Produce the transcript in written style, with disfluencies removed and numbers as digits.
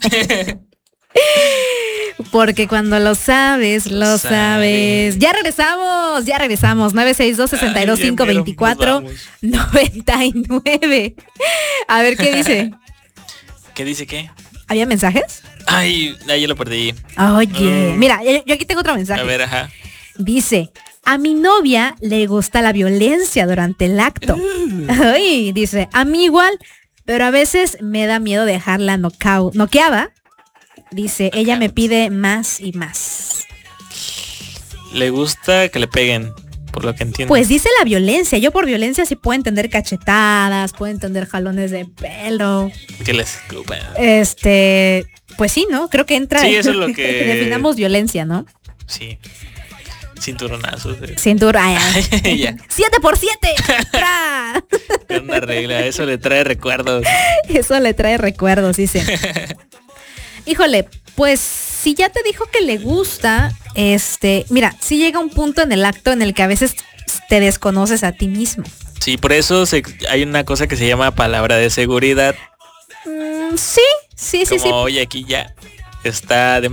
Porque cuando lo sabes, lo sabes. Ya regresamos. 962-62-524-99. A ver, ¿qué dice? ¿Qué dice qué? ¿Había mensajes? Ay, yo lo perdí. Oye, mira, yo aquí tengo otro mensaje. A ver, ajá. Dice, a mi novia le gusta la violencia durante el acto. Ay, dice, a mí igual, pero a veces me da miedo dejarla noqueada. Dice, ella me pide más y más. Le gusta que le peguen, por lo que entiendo. Pues dice la violencia. Yo por violencia sí puedo entender cachetadas, puedo entender jalones de pelo. Que les escupan. Pues sí, ¿no? Creo que entra. Sí, eso es lo que definamos violencia, ¿no? Sí. Cinturonazos. Cintura. Ya. 7x7. Es una regla, eso le trae recuerdos. Eso le trae recuerdos, dice. Híjole, pues si ya te dijo que le gusta, mira, sí llega un punto en el acto en el que a veces te desconoces a ti mismo. Sí, por eso hay una cosa que se llama palabra de seguridad. Sí. Como, oye, aquí ya está de